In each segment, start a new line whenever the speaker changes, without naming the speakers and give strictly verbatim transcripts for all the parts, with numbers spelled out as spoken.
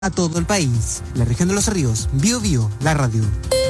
a todo el país. La región de Los Ríos, Bio Bio, la radio.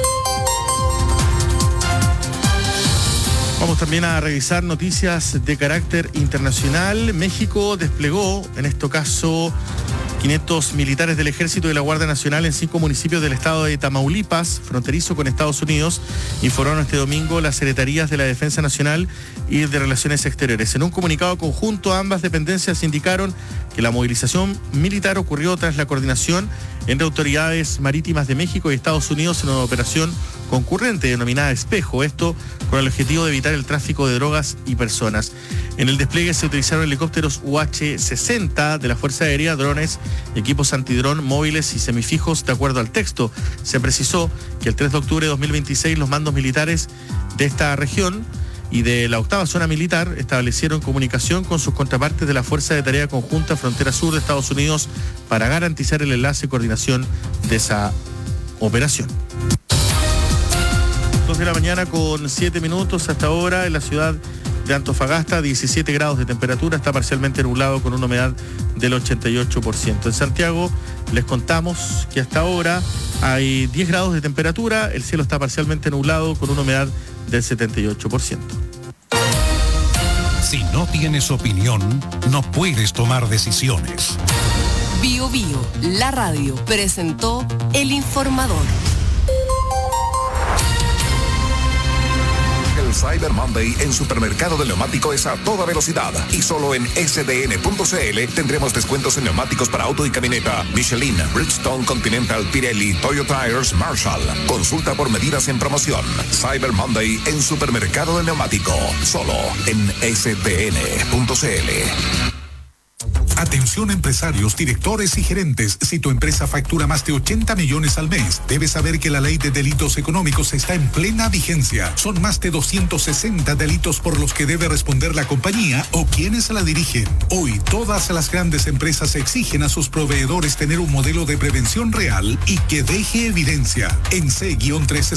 Vamos también a revisar noticias de carácter internacional. México desplegó, en este caso, quinientos militares del Ejército y de la Guardia Nacional en cinco municipios del estado de Tamaulipas, fronterizo con Estados Unidos, informaron este domingo las Secretarías de la Defensa Nacional y de Relaciones Exteriores. En un comunicado conjunto, ambas dependencias indicaron que la movilización militar ocurrió tras la coordinación entre autoridades marítimas de México y Estados Unidos en una operación concurrente denominada Espejo, esto con el objetivo de evitar el tráfico de drogas y personas. En el despliegue se utilizaron helicópteros U H sesenta de la Fuerza Aérea, drones, equipos antidrón, móviles y semifijos, de acuerdo al texto. Se precisó que el tres de octubre de dos mil veintiséis los mandos militares de esta región y de la octava zona militar establecieron comunicación con sus contrapartes de la Fuerza de Tarea Conjunta Frontera Sur de Estados Unidos para garantizar el enlace y coordinación de esa operación. dos de la mañana con siete minutos hasta ahora en la ciudad de Antofagasta, diecisiete grados de temperatura, está parcialmente nublado con una humedad del ochenta y ocho por ciento. En Santiago les contamos que hasta ahora hay diez grados de temperatura, el cielo está parcialmente nublado con una humedad del setenta y ocho por ciento.
Si no tienes opinión, no puedes tomar decisiones.
Bio Bio, la radio, presentó El Informador.
El Cyber Monday en Supermercado del Neumático es a toda velocidad y solo en S D N punto C L tendremos descuentos en neumáticos para auto y camioneta Michelin, Bridgestone, Continental, Pirelli, Toyota Tires, Marshall. Consulta por medidas en promoción. Cyber Monday en Supermercado del Neumático, solo en S D N punto C L.
Atención empresarios, directores y gerentes. Si tu empresa factura más de ochenta millones al mes, debes saber que la ley de delitos económicos está en plena vigencia. Son más de doscientos sesenta delitos por los que debe responder la compañía o quienes la dirigen. Hoy, todas las grandes empresas exigen a sus proveedores tener un modelo de prevención real y que deje evidencia. En C trescientos